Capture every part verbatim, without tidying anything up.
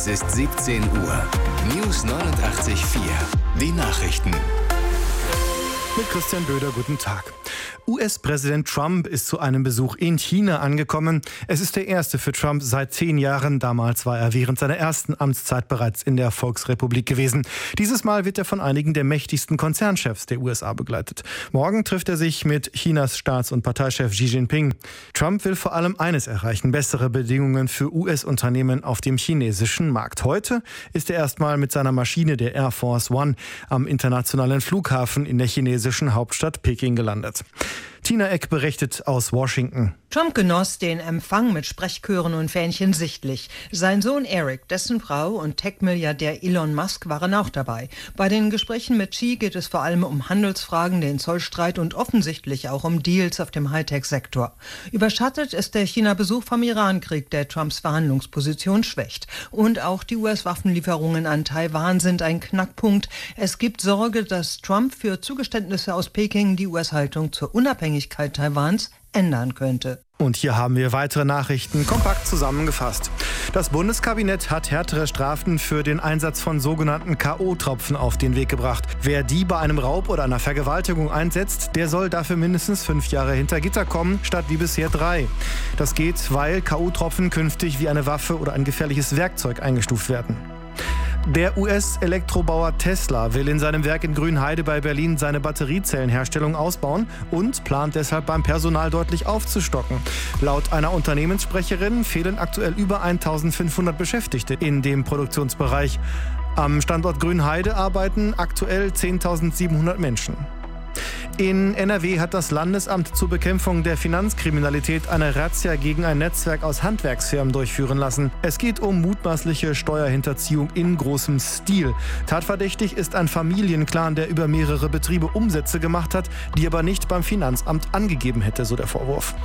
Es ist siebzehn Uhr. News neunundachtzig Komma vier. Die Nachrichten. Mit Christian Böder, guten Tag. U S-Präsident Trump ist zu einem Besuch in China angekommen. Es ist der erste für Trump seit zehn Jahren. Damals war er während seiner ersten Amtszeit bereits in der Volksrepublik gewesen. Dieses Mal wird er von einigen der mächtigsten Konzernchefs der U S A begleitet. Morgen trifft er sich mit Chinas Staats- und Parteichef Xi Jinping. Trump will vor allem eines erreichen: bessere Bedingungen für U S-Unternehmen auf dem chinesischen Markt. Heute ist er erstmal mit seiner Maschine, der Air Force One, am internationalen Flughafen in der chinesischen Hauptstadt Peking gelandet. Tina Eck berichtet aus Washington. Trump genoss den Empfang mit Sprechchören und Fähnchen sichtlich. Sein Sohn Eric, dessen Frau und Tech-Milliardär Elon Musk waren auch dabei. Bei den Gesprächen mit Xi geht es vor allem um Handelsfragen, den Zollstreit und offensichtlich auch um Deals auf dem Hightech-Sektor. Überschattet ist der China-Besuch vom Iran-Krieg, der Trumps Verhandlungsposition schwächt. Und auch die U S-Waffenlieferungen an Taiwan sind ein Knackpunkt. Es gibt Sorge, dass Trump für Zugeständnisse aus Peking die U S-Haltung zur Unabhängigkeit Taiwans ändern könnte. Und hier haben wir weitere Nachrichten kompakt zusammengefasst. Das Bundeskabinett hat härtere Strafen für den Einsatz von sogenannten K O-Tropfen auf den Weg gebracht. Wer die bei einem Raub oder einer Vergewaltigung einsetzt, der soll dafür mindestens fünf Jahre hinter Gitter kommen, statt wie bisher drei. Das geht, weil K O-Tropfen künftig wie eine Waffe oder ein gefährliches Werkzeug eingestuft werden. Der U S-Elektrobauer Tesla will in seinem Werk in Grünheide bei Berlin seine Batteriezellenherstellung ausbauen und plant deshalb beim Personal deutlich aufzustocken. Laut einer Unternehmenssprecherin fehlen aktuell über eintausendfünfhundert Beschäftigte in dem Produktionsbereich. Am Standort Grünheide arbeiten aktuell zehntausendsiebenhundert Menschen. In N R W hat das Landesamt zur Bekämpfung der Finanzkriminalität eine Razzia gegen ein Netzwerk aus Handwerksfirmen durchführen lassen. Es geht um mutmaßliche Steuerhinterziehung in großem Stil. Tatverdächtig ist ein Familienclan, der über mehrere Betriebe Umsätze gemacht hat, die aber nicht beim Finanzamt angegeben hätte, so der Vorwurf.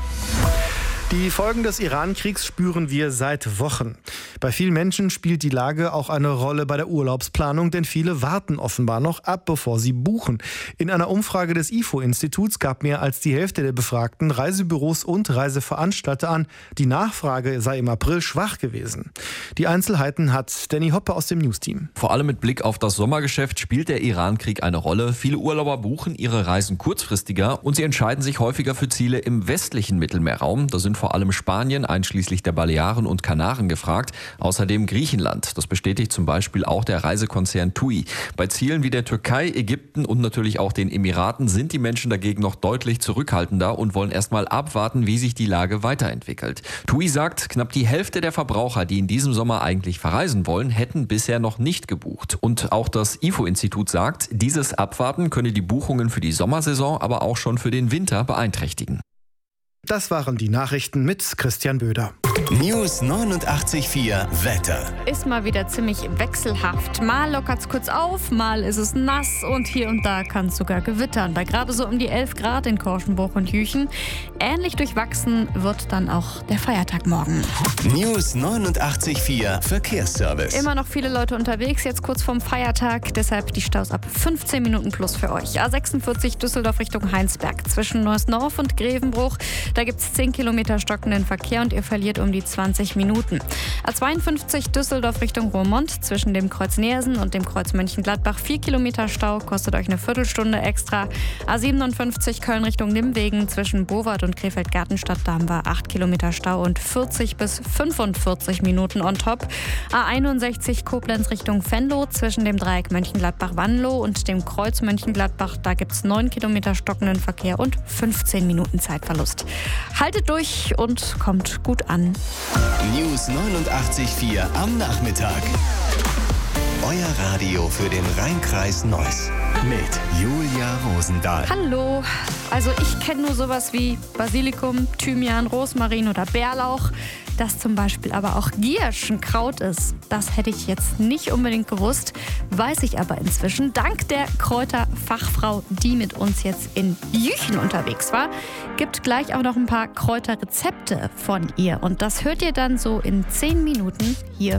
Die Folgen des Iran-Kriegs spüren wir seit Wochen. Bei vielen Menschen spielt die Lage auch eine Rolle bei der Urlaubsplanung, denn viele warten offenbar noch ab, bevor sie buchen. In einer Umfrage des I F O-Instituts gab mehr als die Hälfte der Befragten Reisebüros und Reiseveranstalter an, die Nachfrage sei im April schwach gewesen. Die Einzelheiten hat Danny Hoppe aus dem News-Team. Vor allem mit Blick auf das Sommergeschäft spielt der Iran-Krieg eine Rolle. Viele Urlauber buchen ihre Reisen kurzfristiger und sie entscheiden sich häufiger für Ziele im westlichen Mittelmeerraum. Da sind vor allem Spanien, einschließlich der Balearen und Kanaren gefragt. Außerdem Griechenland. Das bestätigt zum Beispiel auch der Reisekonzern TUI. Bei Zielen wie der Türkei, Ägypten und natürlich auch den Emiraten sind die Menschen dagegen noch deutlich zurückhaltender und wollen erstmal abwarten, wie sich die Lage weiterentwickelt. TUI sagt, knapp die Hälfte der Verbraucher, die in diesem Sommer eigentlich verreisen wollen, hätten bisher noch nicht gebucht. Und auch das I F O-Institut sagt, dieses Abwarten könne die Buchungen für die Sommersaison, aber auch schon für den Winter beeinträchtigen. Das waren die Nachrichten mit Christian Böder. News neunundachtzig Komma vier Wetter. Ist mal wieder ziemlich wechselhaft. Mal lockert es kurz auf, mal ist es nass und hier und da kann es sogar gewittern. Bei gerade so um die elf Grad in Korschenbruch und Jüchen. Ähnlich durchwachsen wird dann auch der Feiertag morgen. News neunundachtzig Komma vier Verkehrsservice. Immer noch viele Leute unterwegs, jetzt kurz vorm Feiertag. Deshalb die Staus ab fünfzehn Minuten plus für euch. A sechsundvierzig Düsseldorf Richtung Heinsberg zwischen Neuss-Norf und Grevenbruch. Da gibt es zehn Kilometer stockenden Verkehr und ihr verliert um die zwanzig Minuten. A zweiundfünfzig Düsseldorf Richtung Roermond zwischen dem Kreuz Neersen und dem Kreuz Mönchengladbach vier Kilometer Stau, kostet euch eine Viertelstunde extra. A siebenundfünfzig Köln Richtung Nimwegen zwischen Bowart und Krefeld-Gartenstadt, da haben wir acht Kilometer Stau und vierzig bis fünfundvierzig Minuten on top. A einundsechzig Koblenz Richtung Venlo zwischen dem Dreieck Mönchengladbach-Wanlo und dem Kreuz Mönchengladbach, da gibt es neun Kilometer stockenden Verkehr und fünfzehn Minuten Zeitverlust. Haltet durch und kommt gut an. News neunundachtzig Komma vier am Nachmittag. Euer Radio für den Rheinkreis Neuss mit Julia Rosendahl. Hallo. Also ich kenne nur sowas wie Basilikum, Thymian, Rosmarin oder Bärlauch. Dass zum Beispiel aber auch Giersch ein Kraut ist, das hätte ich jetzt nicht unbedingt gewusst, weiß ich aber inzwischen. Dank der Kräuterfachfrau, die mit uns jetzt in Jüchen unterwegs war, gibt gleich auch noch ein paar Kräuterrezepte von ihr. Und das hört ihr dann so in zehn Minuten hier